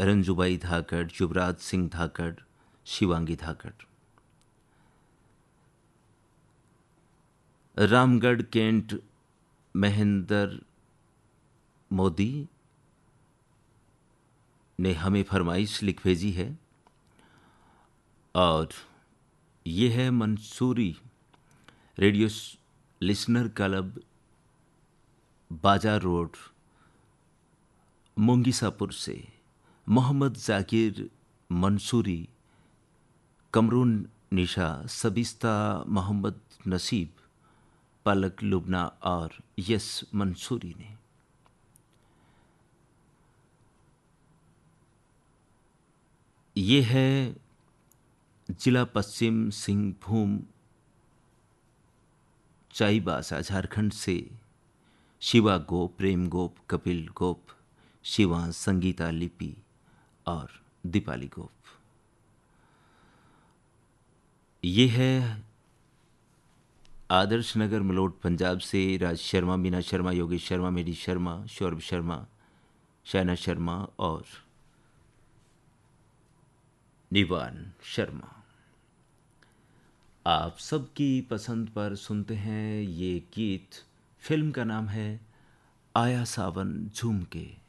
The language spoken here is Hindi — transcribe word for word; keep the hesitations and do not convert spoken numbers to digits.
रंजूबाई धाकड़, युवराज सिंह धाकड़, शिवांगी धाकड़। रामगढ़ केंट महेंद्र मोदी ने हमें फरमाइश लिख भेजी है और ये है मंसूरी रेडियो लिसनर क्लब, बाजार रोड, मुंगीसापुर से मोहम्मद जाकिर मंसूरी, कमरून निशा, सबिस्ता मोहम्मद नसीब, पलक लुबना और यस मंसूरी ने। ये है जिला पश्चिम सिंहभूम चाईबासा झारखंड से शिवा गोप, प्रेम गोप, कपिल गोप, शिवांश, संगीता, लिपि और दीपाली गोप। ये है आदर्श नगर मलोट पंजाब से राज शर्मा, मीना शर्मा, योगेश शर्मा, मेरी शर्मा, शौरभ शर्मा, शैना शर्मा और निवान शर्मा। आप सबकी पसंद पर सुनते हैं ये गीत। फिल्म का नाम है आया सावन झूम के।